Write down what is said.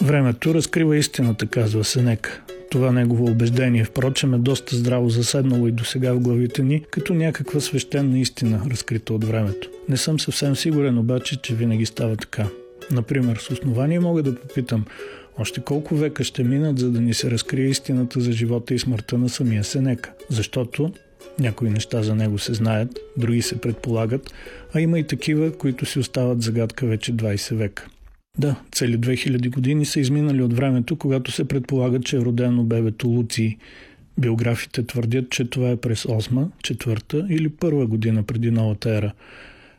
Времето разкрива истината, казва Сенека. Това негово убеждение, впрочем, е доста здраво заседнало и досега в главите ни, като някаква свещена истина, разкрита от времето. Не съм съвсем сигурен обаче, че винаги става така. Например, с основание мога да попитам, още колко века ще минат, за да ни се разкрие истината за живота и смъртта на самия Сенека. Защото някои неща за него се знаят, други се предполагат, а има и такива, които си остават загадка вече 20 века. Да, цели 2000 години са изминали от времето, когато се предполага, че е родено бебето Луций. Биографите твърдят, че това е през 8, 4 или 1 година преди новата ера.